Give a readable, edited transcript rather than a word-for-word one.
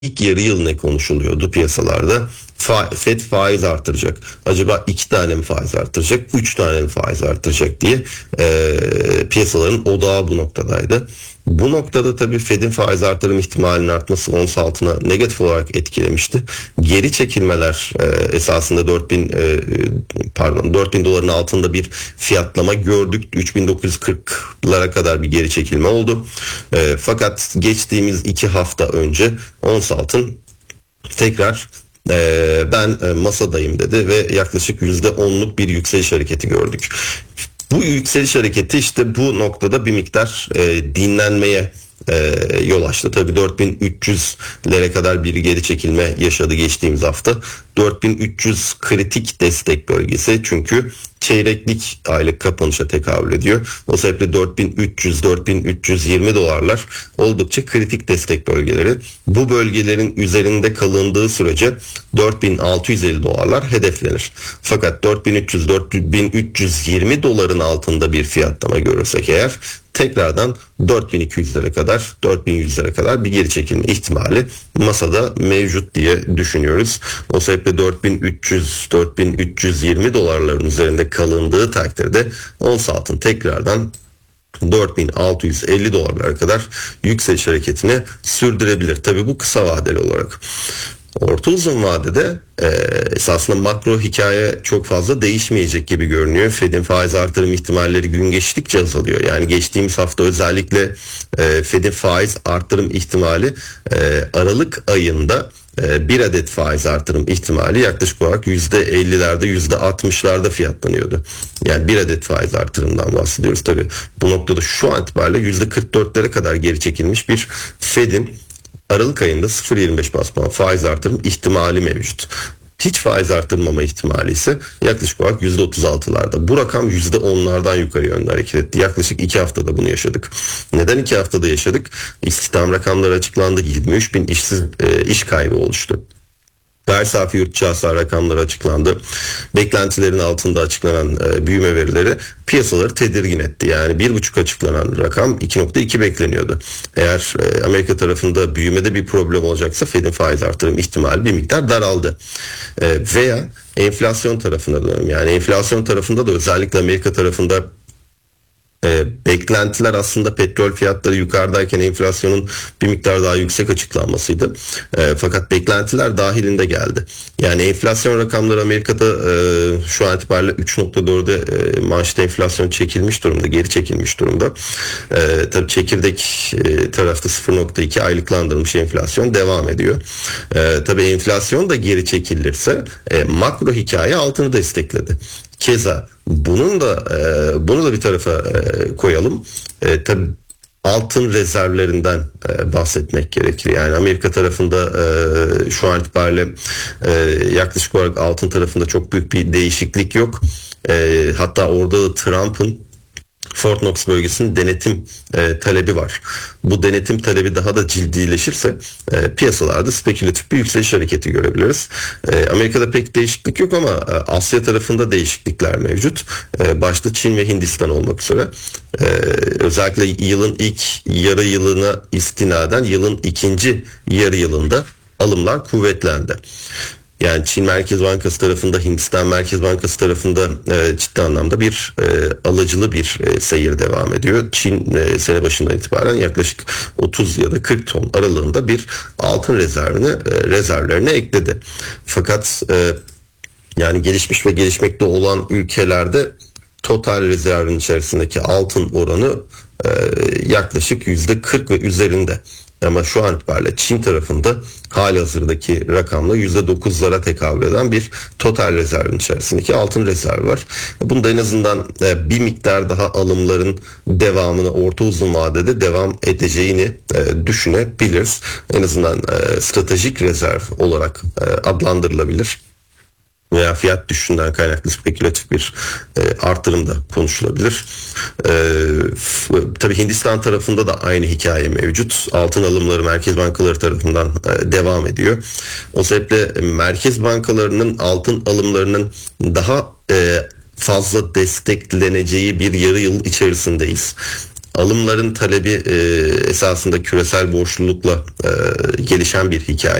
İlk yarı yıl ne konuşuluyordu piyasalarda? Fed faiz artıracak. Acaba 2 tane mi faiz artıracak, 3 tane mi faiz artıracak diye piyasaların odağı bu noktadaydı. Bu noktada tabii Fed'in faiz artırım ihtimalinin artması ons altına negatif olarak etkilemişti. Geri çekilmeler esasında 4000 doların altında bir fiyatlama gördük. 3940'lara kadar bir geri çekilme oldu. Fakat geçtiğimiz 2 hafta önce ons altın tekrar ben masadayım dedi ve yaklaşık %10'luk bir yükseliş hareketi gördük. Bu yükseliş hareketi işte bu noktada bir miktar dinlenmeye yol açtı. Tabii 4300'lere kadar bir geri çekilme yaşadı geçtiğimiz hafta. 4300 kritik destek bölgesi, çünkü çeyreklik aylık kapanışa tekabül ediyor. O sebeple 4300-4320 dolarlar oldukça kritik destek bölgeleri. Bu bölgelerin üzerinde kalındığı sürece 4650 dolarlar hedeflenir. Fakat 4300-4320 doların altında bir fiyatlama görürsek eğer tekrardan 4200'lere kadar, 4100'lere kadar bir geri çekilme ihtimali masada mevcut diye düşünüyoruz. O sebeple 4300-4320 dolarların üzerinde kalındığı takdirde ons altın tekrardan 4650 dolarlara kadar yükseliş hareketini sürdürebilir. Tabii bu kısa vadeli olarak. Orta uzun vadede esasında makro hikaye çok fazla değişmeyecek gibi görünüyor. Fed'in faiz artırım ihtimalleri gün geçtikçe azalıyor. Yani geçtiğimiz hafta özellikle Fed'in faiz artırım ihtimali Aralık ayında bir adet faiz artırım ihtimali yaklaşık olarak %50'lerde %60'larda fiyatlanıyordu. Yani bir adet faiz artırımından bahsediyoruz. Tabii bu noktada şu an itibariyle %44'lere kadar geri çekilmiş bir Fed'in Aralık ayında 0,25 bas puan faiz artırım ihtimali mevcut. Hiç faiz artırmama ihtimali ise yaklaşık olarak %36'larda. Bu rakam %10'lardan yukarı yönde hareket etti. Yaklaşık 2 haftada bunu yaşadık. Neden 2 haftada yaşadık? İstihdam rakamları açıklandı. 23 bin iş kaybı oluştu. Gayri safi yurt içi hasıla rakamları açıklandı. Beklentilerin altında açıklanan büyüme verileri piyasaları tedirgin etti. Yani 1,5 açıklanan rakam 2,2 bekleniyordu. Eğer Amerika tarafında büyümede bir problem olacaksa Fed'in faiz artırım ihtimali bir miktar daraldı. Veya enflasyon tarafına dönelim. Yani enflasyon tarafında da özellikle Amerika tarafında beklentiler aslında petrol fiyatları yukarıdayken enflasyonun bir miktar daha yüksek açıklanmasıydı. Fakat beklentiler dahilinde geldi. Yani enflasyon rakamları Amerika'da şu an itibariyle 3,4'de maaşta enflasyon çekilmiş durumda, geri çekilmiş durumda. Tabii çekirdek tarafta 0,2 aylıklandırılmış enflasyon devam ediyor. Tabii enflasyon da geri çekilirse makro hikaye altını destekledi. Keza bunu da bir tarafa koyalım. Tabii altın rezervlerinden bahsetmek gerekir. Yani Amerika tarafında şu an itibariyle yaklaşık olarak altın tarafında çok büyük bir değişiklik yok. Hatta orada da Trump'ın Fort Knox bölgesinin denetim talebi var. Bu denetim talebi daha da ciddileşirse piyasalarda spekülatif bir yükseliş hareketi görebiliriz. Amerika'da pek değişiklik yok ama Asya tarafında değişiklikler mevcut. Başta Çin ve Hindistan olmak üzere. Özellikle yılın ilk yarı yılına istinaden yılın ikinci yarı yılında alımlar kuvvetlendi. Yani Çin Merkez Bankası tarafında, Hindistan Merkez Bankası tarafında ciddi anlamda bir alıcılı bir seyir devam ediyor. Çin sene başından itibaren yaklaşık 30 ya da 40 ton aralığında bir altın rezervlerine ekledi. Fakat yani gelişmiş ve gelişmekte olan ülkelerde total rezervin içerisindeki altın oranı yaklaşık %40 ve üzerinde. Ama şu an itibariyle Çin tarafında halihazırdaki rakamla %9'lara tekabül eden bir total rezervin içerisindeki altın rezervi var. Bunda en azından bir miktar daha alımların devamını orta uzun vadede devam edeceğini düşünebiliriz. En azından stratejik rezerv olarak adlandırılabilir. Veya fiyat düşüşünden kaynaklı spekülatif bir artırım da konuşulabilir. Tabii Hindistan tarafında da aynı hikaye mevcut. Altın alımları merkez bankaları tarafından devam ediyor. O sebeple merkez bankalarının altın alımlarının daha fazla destekleneceği bir yarı yıl içerisindeyiz. alımların talebi esasında küresel borçlulukla gelişen bir hikaye.